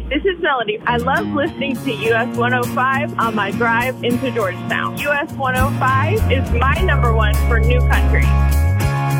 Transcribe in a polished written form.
This is Melody. I love listening to US 105 on my drive into Georgetown. US 105 is my number one for new country.